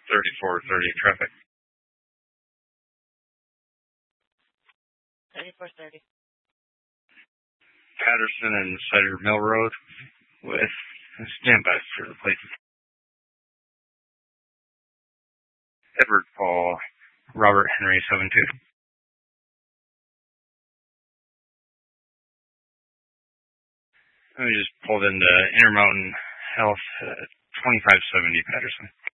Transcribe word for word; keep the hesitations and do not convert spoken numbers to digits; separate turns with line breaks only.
thirty-four thirty traffic.
thirty-four thirty.
Patterson and Cider Mill Road with standby for the place. Edward Paul, Robert Henry seven two. We just pulled into Intermountain Health, uh, twenty-five seventy Patterson.